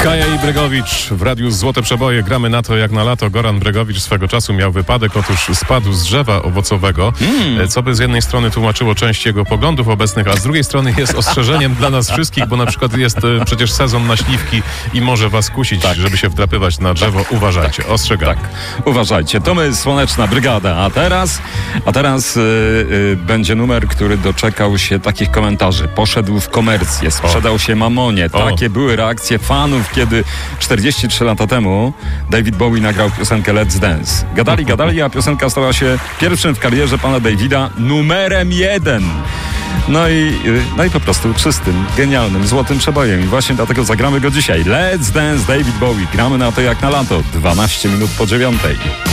Kaja i Bregowicz w Radiu Złote Przeboje. Gramy na to jak na lato. Goran Bregowicz swego czasu miał wypadek. Otóż spadł z drzewa owocowego, co by z jednej strony tłumaczyło część jego poglądów obecnych, a z drugiej strony jest ostrzeżeniem dla nas wszystkich, bo na przykład jest przecież sezon na śliwki i może was kusić, żeby się wdrapywać na drzewo. Uważajcie, ostrzegam. Uważajcie, to my Słoneczna Brygada. A teraz będzie numer, który doczekał się takich komentarzy. Poszedł w komercję, sprzedał się mamonie. Takie były reakcje fanów, kiedy 43 lata temu David Bowie nagrał piosenkę Let's Dance. Gadali, a piosenka stała się pierwszym w karierze pana Davida numerem 1. No i po prostu czystym, genialnym, złotym przebojem. I właśnie dlatego zagramy go dzisiaj. Let's Dance, David Bowie. Gramy na to jak na lato. 12 minut po 9.